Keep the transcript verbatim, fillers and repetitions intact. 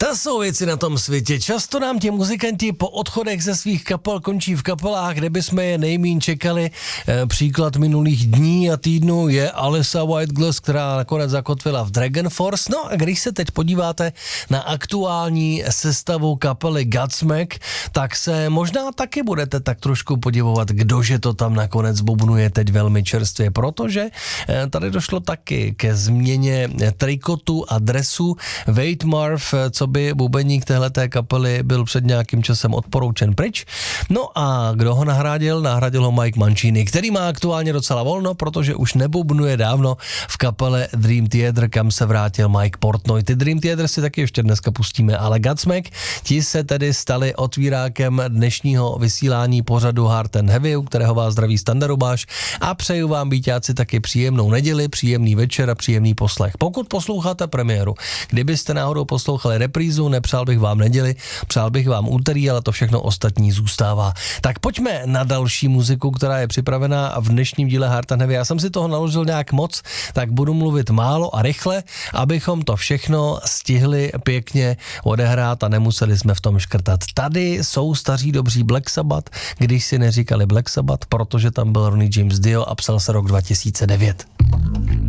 Jsou věci na tom světě. Často nám ti muzikanti po odchodech ze svých kapel končí v kapelách, kde bychom je nejmín čekali. E, příklad minulých dní a týdnů je Alissa Whiteglass, která nakonec zakotvila v Dragon Force. No a když se teď podíváte na aktuální sestavu kapely Godsmack, tak se možná taky budete tak trošku podivovat, kdože to tam nakonec bubnuje teď velmi čerstvě, protože e, tady došlo taky ke změně trikotu a dresu. Wade Marv, co by bubeník téhleté kapely, byl před nějakým časem odporoučen pryč. No a kdo ho nahradil? Nahradil ho Mike Mancini, který má aktuálně docela volno, protože už nebubnuje dávno v kapele Dream Theater, kam se vrátil Mike Portnoy. Ty Dream Theater si taky ještě dneska pustíme, ale Godsmack, ti se tedy stali otvírákem dnešního vysílání pořadu Hard and Heavy, u kterého vás zdraví Standa Rubáš, a přeju vám, býťáci, taky příjemnou neděli, příjemný večer a příjemný poslech. Pokud posloucháte premiéru, kdybyste náhodou poslouchali reprízu, nepřál bych vám neděli, přál bych vám úterý, ale to všechno ostatní zůstává. Tak pojďme na další muziku, která je připravená v dnešním díle Hard and Heavy. Já jsem si toho naložil nějak moc, tak budu mluvit málo a rychle, abychom to všechno stihli pěkně odehrát a nemuseli jsme v tom škrtat. Tady jsou staří dobří Black Sabbath, když si neříkali Black Sabbath, protože tam byl Ronnie James Dio a psal se rok dva tisíce devět.